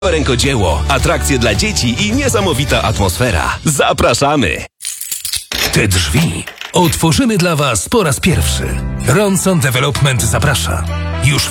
Rękodzieło, atrakcje dla dzieci i niesamowita atmosfera. Zapraszamy! Te drzwi otworzymy dla Was po raz pierwszy. Ronson Development zaprasza. Już